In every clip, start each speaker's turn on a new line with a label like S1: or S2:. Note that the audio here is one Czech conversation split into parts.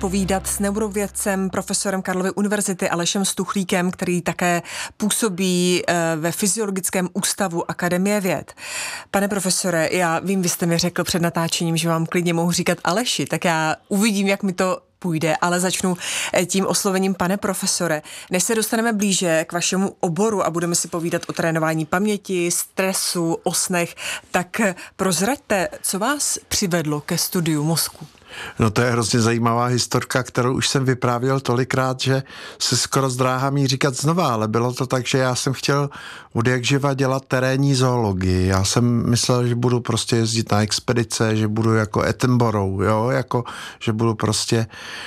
S1: povídat s neurovědcem, profesorem Karlovy univerzity Alešem Stuchlíkem, který také působí ve Fyziologickém ústavu Akademie věd. Pane profesore, já vím, vy jste mi řekl před natáčením, že vám klidně mohu říkat Aleši, tak já uvidím, jak mi to půjde, ale začnu tím oslovením pane profesore. Než se dostaneme blíže k vašemu oboru a budeme si povídat o trénování paměti, stresu, o snech, tak prozraďte, co vás přivedlo ke studiu mozku.
S2: No to je hrozně zajímavá historka, kterou už jsem vyprávěl tolikrát, že se skoro zdráhám jí říkat znova, ale bylo to tak, že já jsem chtěl od jak živa dělat terénní zoologii. Já jsem myslel, že budu prostě jezdit na expedice, že budu jako Attenborough, jo, jako, že budu prostě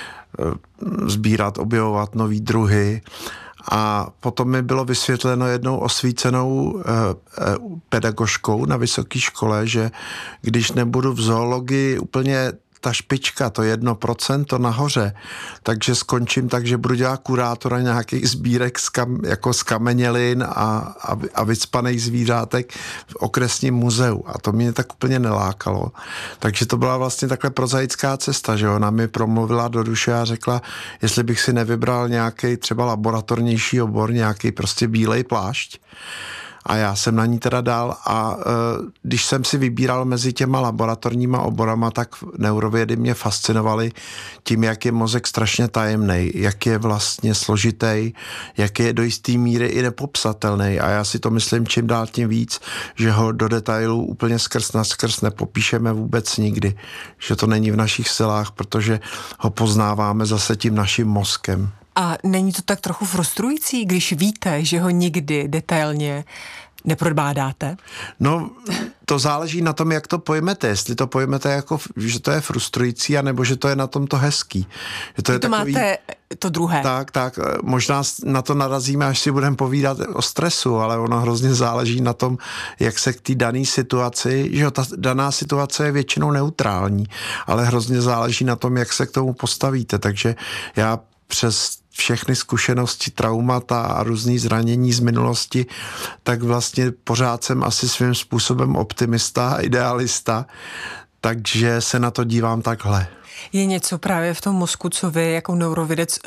S2: sbírat, objevovat nový druhy. A potom mi bylo vysvětleno jednou osvícenou pedagožkou na vysoké škole, že když nebudu v zoologii úplně ta špička, to 1% nahoře, takže skončím tak, že budu dělat kurátora nějakých sbírek jako z kamenělin a vycpaných zvířátek v okresním muzeu. A to mě tak úplně nelákalo. Takže to byla vlastně takhle prozaická cesta, že ona mi promluvila do duše a řekla, jestli bych si nevybral nějaký třeba laboratornější obor, nějaký prostě bílej plášť. A já jsem na ní teda dal a když jsem si vybíral mezi těma laboratorníma oborama, tak neurovědy mě fascinovaly tím, jak je mozek strašně tajemnej, jak je vlastně složitý, jak je do jistý míry i nepopsatelný. A já si to myslím čím dál tím víc, že ho do detailů úplně skrz na skrz nepopíšeme vůbec nikdy. Že to není v našich silách, protože ho poznáváme zase tím naším mozkem.
S1: A není to tak trochu frustrující, když víte, že ho nikdy detailně neprodbádáte?
S2: No, to záleží na tom, jak to pojmete. Jestli to pojmete jako, že to je frustrující, anebo že to je na tom to hezký. Že to je
S1: to takový, máte to druhé.
S2: Tak. Možná na to narazíme, až si budeme povídat o stresu, ale ono hrozně záleží na tom, jak se k té dané situaci, že ta daná situace je většinou neutrální, ale hrozně záleží na tom, jak se k tomu postavíte. Takže já přes všechny zkušenosti, traumata a různý zranění z minulosti, tak vlastně pořád jsem asi svým způsobem optimista a idealista, takže se na to dívám takhle.
S1: Je něco právě v tom mozku, co vy jako neurovědec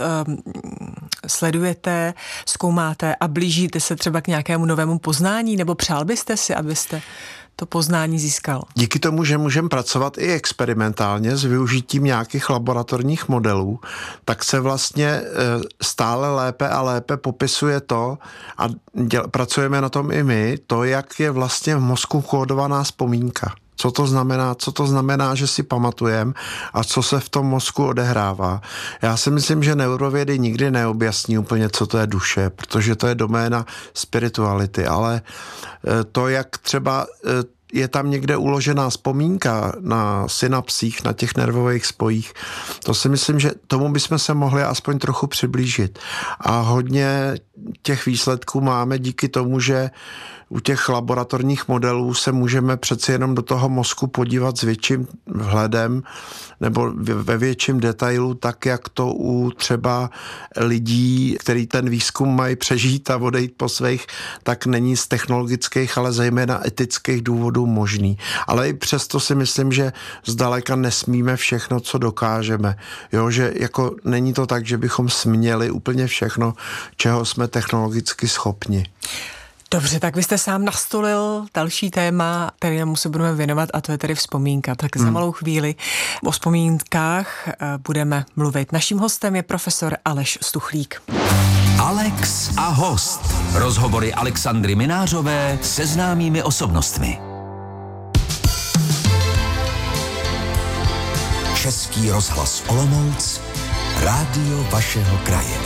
S1: sledujete, zkoumáte a blížíte se třeba k nějakému novému poznání, nebo přál byste si, abyste to poznání získal?
S2: Díky tomu, že můžeme pracovat i experimentálně s využitím nějakých laboratorních modelů, tak se vlastně stále lépe a lépe popisuje to a pracujeme na tom i my, to, jak je vlastně v mozku kódovaná vzpomínka. Co to znamená, že si pamatujeme a co se v tom mozku odehrává. Já si myslím, že neurovědy nikdy neobjasní úplně, co to je duše, protože to je doména spirituality, ale to, jak třeba je tam někde uložená vzpomínka na synapsích, na těch nervových spojích, to si myslím, že tomu bychom se mohli aspoň trochu přiblížit. A hodně těch výsledků máme díky tomu, že u těch laboratorních modelů se můžeme přeci jenom do toho mozku podívat s větším vhledem nebo ve větším detailu, tak jak to u třeba lidí, který ten výzkum mají přežít a odejít po svých, tak není z technologických, ale zejména etických důvodů možný. Ale i přesto si myslím, že zdaleka nesmíme všechno, co dokážeme. Jo, že jako není to tak, že bychom směli úplně všechno, čeho jsme technologicky schopni.
S1: Dobře, tak vy jste sám nastolil další téma, kterému se budeme věnovat, a to je tedy vzpomínka. Tak za malou chvíli o vzpomínkách budeme mluvit. Naším hostem je profesor Aleš Stuchlík.
S3: Alex a host. Rozhovory Alexandry Minářové se známými osobnostmi. Český rozhlas Olomouc, rádio vašeho kraje.